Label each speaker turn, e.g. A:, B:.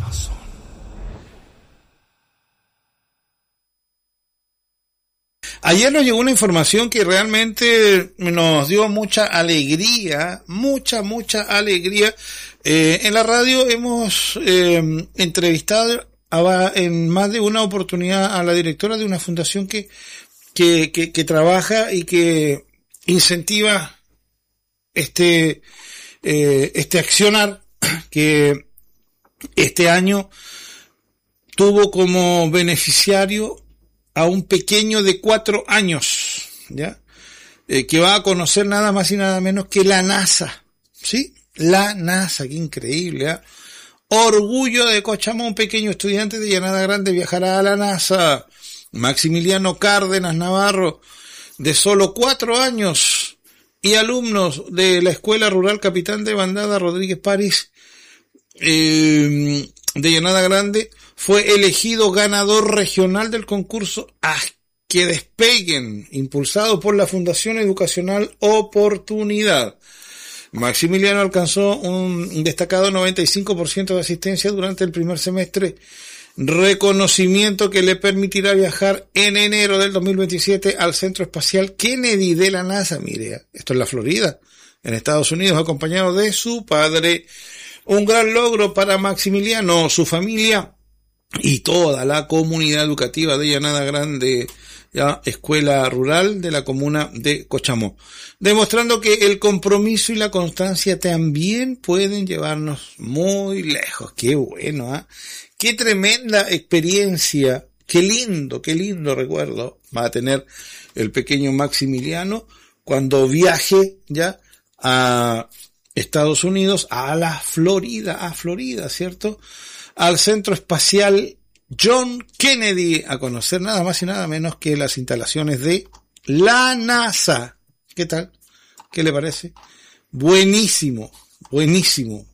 A: Ayer nos llegó una información que realmente nos dio mucha alegría, mucha alegría. En la radio hemos entrevistado en más de una oportunidad a la directora de una fundación que trabaja y que incentiva este accionar, que este año tuvo como beneficiario a un pequeño de 4 años, ¿ya? Que va a conocer nada más y nada menos que la NASA, ¿sí? La NASA, qué increíble, ¿eh? Orgullo de Cochamó, un pequeño estudiante de Llanada Grande viajará a la NASA. Maximiliano Cárdenas Navarro, de solo 4 años, y alumnos de la Escuela Rural Capitán de Bandada Rodríguez París, de Llanada Grande, fue elegido ganador regional del concurso Que Despeguen, impulsado por la Fundación Educacional Oportunidad. Maximiliano alcanzó un destacado 95% de asistencia durante el primer semestre, reconocimiento que le permitirá viajar en enero del 2027 al Centro Espacial Kennedy de la NASA. Mire, esto es la Florida, en Estados Unidos, acompañado de su padre. Un gran logro para Maximiliano, su familia y toda la comunidad educativa de Llanada Grande, ya escuela rural de la comuna de Cochamó, demostrando que el compromiso y la constancia también pueden llevarnos muy lejos. Qué bueno, ¿eh? Qué tremenda experiencia, qué lindo recuerdo va a tener el pequeño Maximiliano cuando viaje ya a Estados Unidos, a la Florida, ¿cierto? Al Centro Espacial John Kennedy, a conocer nada más y nada menos que las instalaciones de la NASA. ¿Qué tal? ¿Qué le parece? Buenísimo.